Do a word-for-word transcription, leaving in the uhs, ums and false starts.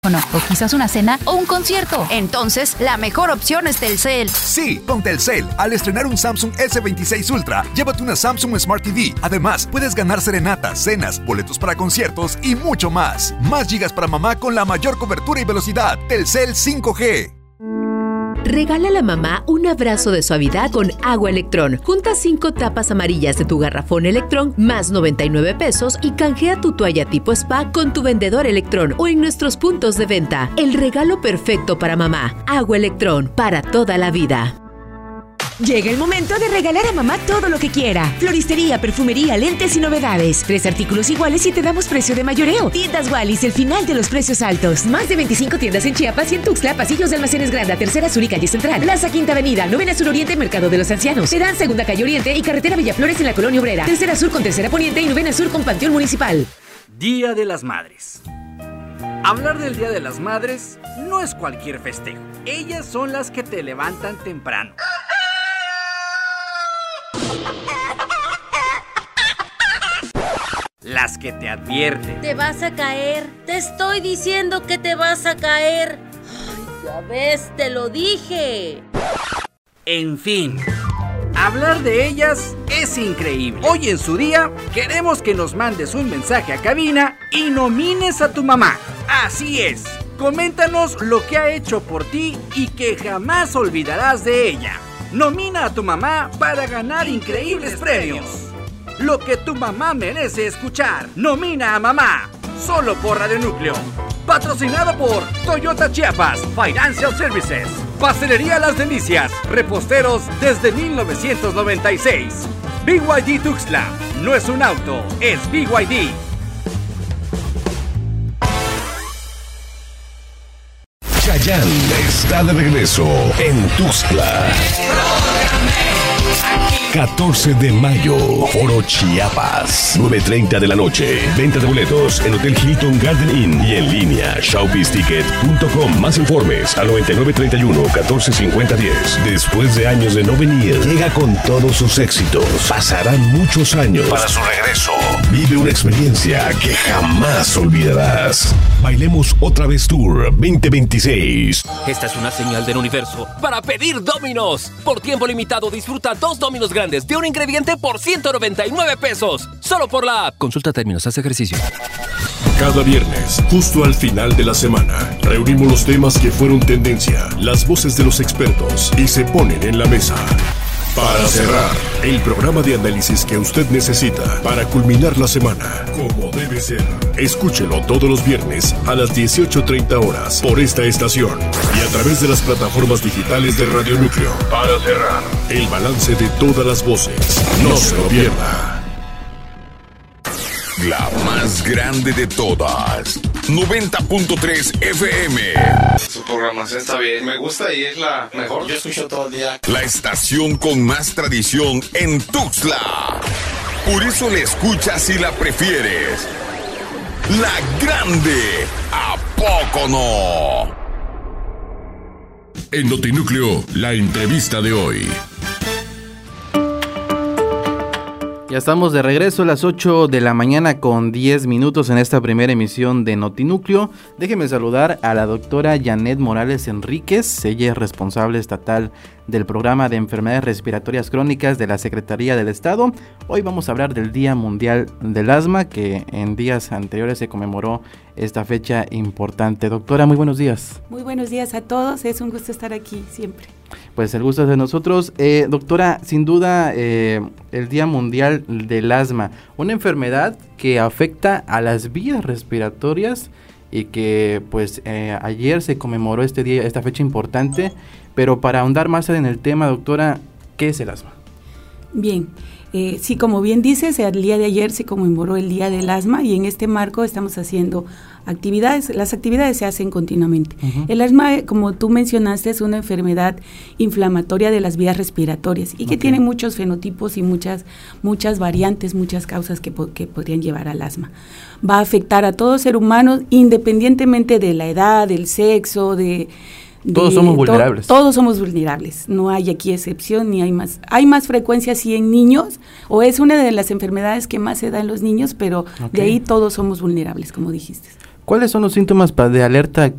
o quizás una cena o un concierto. Entonces, la mejor opción es Telcel. Sí, con Telcel, al estrenar un Samsung ese veintiséis Ultra, llévate una Samsung Smart T V. Además, puedes ganar serenatas, cenas, boletos para conciertos y mucho más. Más gigas para mamá con la mayor cobertura y velocidad. Telcel cinco G. Regala a la mamá un abrazo de suavidad con Agua Electrón. Junta cinco tapas amarillas de tu garrafón Electrón más noventa y nueve pesos y canjea tu toalla tipo spa con tu vendedor Electrón o en nuestros puntos de venta. El regalo perfecto para mamá. Agua Electrón, para toda la vida. Llega el momento de regalar a mamá todo lo que quiera. Floristería, perfumería, lentes y novedades. Tres artículos iguales y te damos precio de mayoreo. Tiendas Wallis, el final de los precios altos. Más de veinticinco tiendas en Chiapas y en Tuxtla, pasillos de Almacenes Granda, Tercera Sur y Calle Central. Plaza Quinta Avenida, Novena Sur Oriente, Mercado de los Ancianos. Terán, Segunda Calle Oriente y Carretera Villaflores en la Colonia Obrera. Tercera Sur con Tercera Poniente y Novena Sur con Panteón Municipal. Día de las Madres. Hablar del Día de las Madres no es cualquier festejo. Ellas son las que te levantan temprano. Las que te advierten. Te vas a caer. Te estoy diciendo que te vas a caer. Ay, ya ves, te lo dije. En fin, hablar de ellas es increíble. Hoy en su día queremos que nos mandes un mensaje a cabina y nomines a tu mamá. Así es. Coméntanos lo que ha hecho por ti y que jamás olvidarás de ella. Nomina a tu mamá para ganar increíbles premios. Lo que tu mamá merece escuchar. Nomina a mamá. Solo por Radio Núcleo. Patrocinado por Toyota Chiapas Financial Services. Pastelería Las Delicias. Reposteros desde mil novecientos noventa y seis. B Y D Tuxtla. No es un auto, es B Y D. Chayanne está de regreso en Tuxtla. catorce de mayo, Foro Chiapas, nueve treinta de la noche. Venta de boletos en Hotel Hilton Garden Inn y en línea showbiz ticket punto com. Más informes al noventa y nueve treinta y uno catorce cincuenta diez. Después de años de no venir, llega con todos sus éxitos. Pasarán muchos años para su regreso. Vive una experiencia que jamás olvidarás. Bailemos otra vez Tour veinte veintiséis. Esta es una señal del universo para pedir Domino's. Por tiempo limitado disfruta dos Domino's grandes de un ingrediente por ciento noventa y nueve pesos. Solo por la app. Consulta términos, haz ejercicio. Cada viernes, justo al final de la semana, reunimos los temas que fueron tendencia, las voces de los expertos y se ponen en la mesa. Para cerrar, el programa de análisis que usted necesita para culminar la semana, como debe ser. Escúchelo todos los viernes a las dieciocho treinta horas por esta estación y a través de las plataformas digitales de Radio Núcleo. Para cerrar, el balance de todas las voces. No se lo pierda. La más grande de todas, noventa punto tres F M. Su programación está bien, me gusta y es la mejor. Yo escucho todo el día. La estación con más tradición en Tuxtla. Por eso la escuchas y la prefieres. La grande, ¿a poco no? En Notinúcleo, la entrevista de hoy. Ya estamos de regreso a las ocho de la mañana con diez minutos en esta primera emisión de Notinúcleo. Déjeme saludar a la doctora Janet Morales Enríquez. Ella es responsable estatal del programa de enfermedades respiratorias crónicas de la Secretaría del Estado. Hoy vamos a hablar del Día Mundial del Asma, que en días anteriores se conmemoró esta fecha importante. Doctora, muy buenos días. Muy buenos días a todos, es un gusto estar aquí siempre. Pues el gusto es de nosotros. Eh, doctora, sin duda eh, el Día Mundial del Asma, una enfermedad que afecta a las vías respiratorias y que pues eh, ayer se conmemoró este día, esta fecha importante, pero para ahondar más en el tema, doctora, ¿qué es el asma? Bien, eh, sí, como bien dices, el día de ayer se conmemoró el Día del Asma y en este marco estamos haciendo actividades, las actividades se hacen continuamente. Uh-huh. El asma, como tú mencionaste, es una enfermedad inflamatoria de las vías respiratorias y que okay. tiene muchos fenotipos y muchas muchas variantes, muchas causas que, que podrían llevar al asma. Va a afectar a todo ser humano independientemente de la edad, del sexo, de... De, todos somos vulnerables. To, todos somos vulnerables, no hay aquí excepción ni hay más. Hay más frecuencia sí en niños, o es una de las enfermedades que más se da en los niños, pero okay. de ahí todos somos vulnerables, como dijiste. ¿Cuáles son los síntomas de alerta